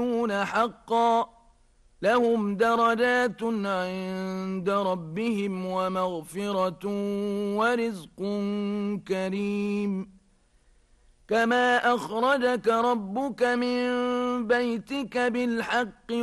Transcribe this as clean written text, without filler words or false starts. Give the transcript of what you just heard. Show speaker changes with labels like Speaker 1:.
Speaker 1: حقا لهم درجات عند ربهم ومغفرة ورزق كريم كما أخرجك ربك من بيتك بالحق